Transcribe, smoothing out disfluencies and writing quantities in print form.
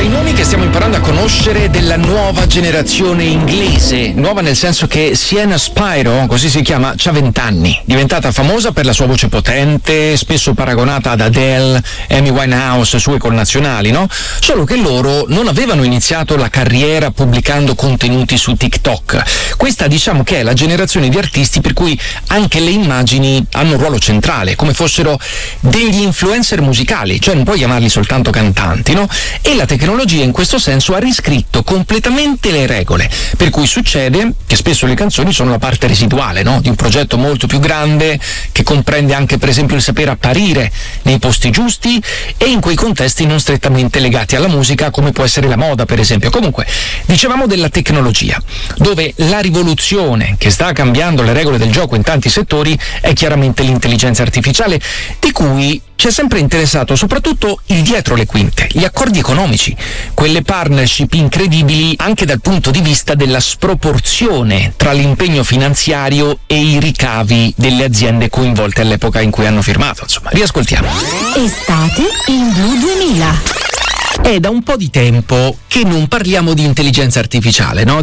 i nomi che stiamo imparando a conoscere della nuova generazione inglese, nuova nel senso che Sienna Spiro, così si chiama, c'ha 20 anni, diventata famosa per la sua voce potente, spesso paragonata ad Adele, Amy Winehouse, sue connazionali, no? Solo che loro non avevano iniziato la carriera pubblicando contenuti su TikTok. Questa diciamo che è la generazione di artisti per cui anche le immagini hanno un ruolo centrale, come fossero degli influencer musicali, cioè non puoi chiamarli soltanto cantanti, no? E la tecnologia in questo senso ha riscritto completamente le regole, per cui succede che spesso le canzoni sono la parte residuale, no? Di un progetto molto più grande che comprende anche per esempio il saper apparire nei posti giusti e in quei contesti non strettamente legati alla musica, come può essere la moda per esempio. Comunque dicevamo della tecnologia, dove la rivoluzione che sta cambiando le regole del gioco in tanti settori è chiaramente l'intelligenza artificiale, di cui ci è sempre interessato soprattutto il dietro le quinte, gli accordi economici, quelle partnership incredibili anche dal punto di vista della sproporzione tra l'impegno finanziario e i ricavi delle aziende coinvolte all'epoca in cui hanno firmato. Insomma, riascoltiamo. Estate in Blu 2000. È da un po' di tempo che non parliamo di intelligenza artificiale, no?